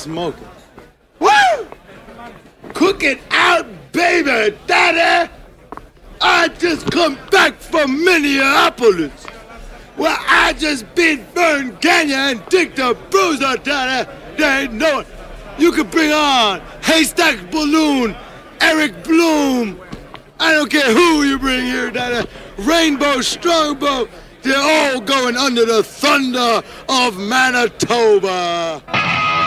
smoking. Woo! Cook it out, baby, daddy! I just come back from Minneapolis, where I just beat Vern Gagne and Dick the Bruiser, daddy. They ain't know it. You can bring on Haystack Balloon, Eric Bloom. I don't care who you bring here, daddy. Rainbow Strongbow. They're all going under the thunder of Manitoba.